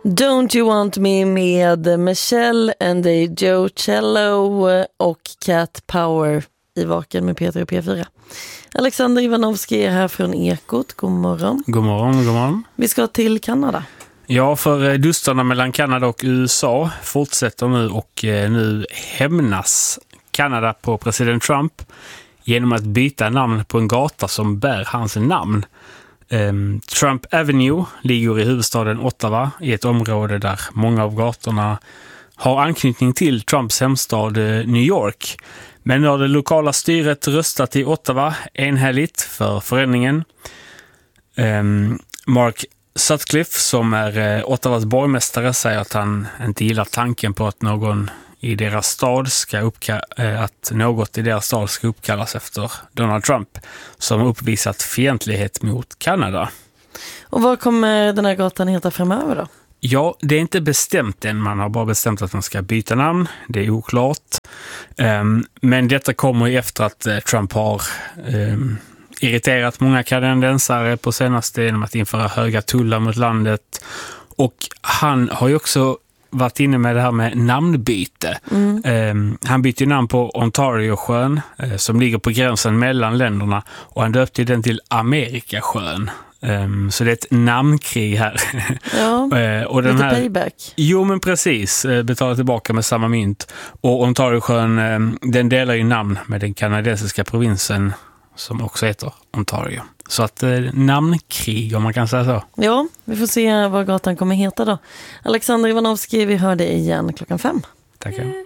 Don't You Want Me med Michelle and Joe Cello och Cat Power i Vaken med Peter och P4. Alexander Ivanovski är här från Ekot. God morgon. God morgon, god morgon. Vi ska till Kanada. Ja, för dustarna mellan Kanada och USA fortsätter nu och nu hämnas Kanada på president Trump genom att byta namn på en gata som bär hans namn. Trump Avenue ligger i huvudstaden Ottawa i ett område där många av gatorna har anknytning till Trumps hemstad New York. Men nu har det lokala styret röstat i Ottawa enhälligt för förändringen. Mark Sutcliffe, som är Ottawas borgmästare, säger att han inte gillar tanken på att något i deras stad ska uppkallas efter Donald Trump, som uppvisat fientlighet mot Kanada. Och vad kommer den här gatan heta framöver då? Ja, det är inte bestämt än. Man har bara bestämt att man ska byta namn. Det är oklart. Men detta kommer ju efter att Trump har irriterat många kanadensare på senaste genom att införa höga tullar mot landet. Och han har ju också varit inne med det här med namnbyte. Han bytte namn på Ontario-sjön som ligger på gränsen mellan länderna, och han döpte den till Amerikasjön. Så det är ett namnkrig här. Ja, och den lite här, payback. Jo, men precis. Betalar tillbaka med samma mynt. Och Ontario-sjön, den delar ju namn med den kanadensiska provinsen som också heter Ontario. Så att namnkrig, om man kan säga så. Ja, vi får se vad gatan kommer heta då. Alexander Ivanovski, vi hör dig igen 5:00. Tackar.